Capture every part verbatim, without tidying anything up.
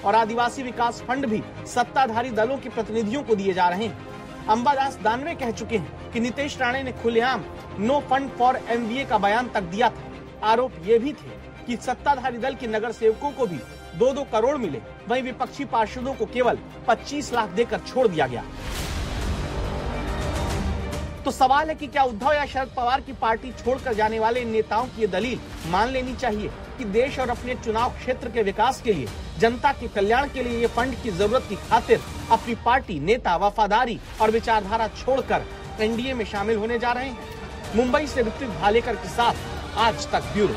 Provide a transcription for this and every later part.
और आदिवासी विकास फंड भी सत्ताधारी दलों के प्रतिनिधियों को दिए जा रहे हैं। अंबादास दानवे कह चुके हैं कि नीतीश राणे ने खुलेआम नो फंड फॉर एमबीए का बयान तक दिया था। आरोप ये भी थे कि सत्ताधारी दल के नगर सेवकों को भी दो दो करोड़ मिले, वहीं विपक्षी पार्षदों को केवल पच्चीस लाख देकर छोड़ दिया गया। तो सवाल है कि क्या उद्धव या शरद पवार की पार्टी छोड़कर जाने वाले इन नेताओं की ये दलील मान लेनी चाहिए कि देश और अपने चुनाव क्षेत्र के विकास के लिए, जनता के कल्याण के लिए ये फंड की जरूरत की खातिर अपनी पार्टी, नेता, वफादारी और विचारधारा छोड़कर एनडीए में शामिल होने जा रहे हैं। मुंबई से ऋत्विक भालेकर के साथ आज तक ब्यूरो।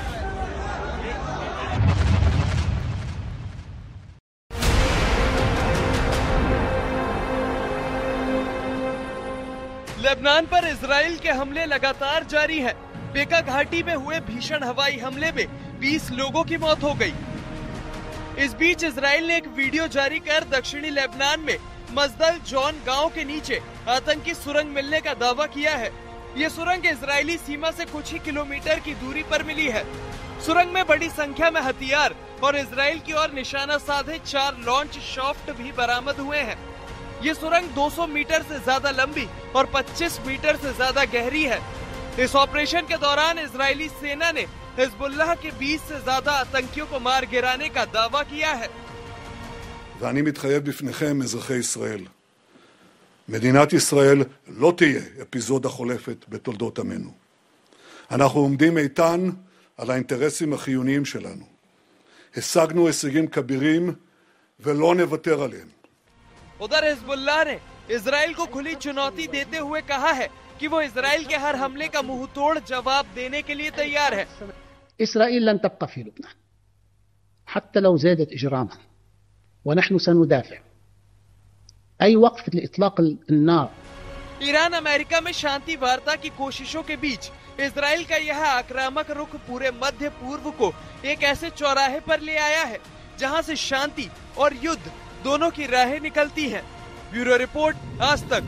लेबनान पर इजराइल के हमले लगातार जारी है। बेका घाटी में हुए भीषण हवाई हमले में बीस लोगों की मौत हो गई। इस बीच इजराइल ने एक वीडियो जारी कर दक्षिणी लेबनान में मजदल जॉन गांव के नीचे आतंकी सुरंग मिलने का दावा किया है। ये सुरंग इजरायली सीमा से कुछ ही किलोमीटर की दूरी पर मिली है। सुरंग में बड़ी संख्या में हथियार और इजराइल की ओर निशाना साधे चार लॉन्च शाफ्ट भी बरामद हुए हैं। ये सुरंग दो सौ मीटर से ज्यादा लंबी और पच्चीस मीटर से ज्यादा गहरी है। इस ऑपरेशन के दौरान इजरायली सेना ने हिजबुल्लाह के बीस से ज्यादा आतंकियों को मार गिराने का दावा किया है। ואני מתחייב בפניכם, אזרחי ישראל, מדינת ישראל לא תהיה אפיזודה חולפת בתולדות עמנו. אנחנו עומדים איתן על האינטרסים החיוניים שלנו. השגנו הישגים כבירים ולא נוותר עליהם. उधर हिजबुल्लाह ने इजराइल को खुली चुनौती देते हुए कहा है कि वो इजराइल के हर हमले का मुंह तोड़ जवाब देने के लिए तैयार है। إسرائيل لن تبقى في لبنان حتى لو زادت إجرامها ونحن سندافع أي وقف لإطلاق النار। ईरान अमेरिका में शांति वार्ता की कोशिशों के बीच इजराइल का यह आक्रामक रुख पूरे मध्य पूर्व को एक ऐसे चौराहे पर ले आया है जहां से शांति और युद्ध दोनों की राहें निकलती हैं। ब्यूरो रिपोर्ट, आज तक।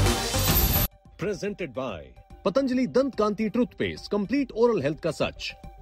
प्रेजेंटेड बाय पतंजलि दंत कांति टूथपेस्ट, कंप्लीट ओरल हेल्थ का सच।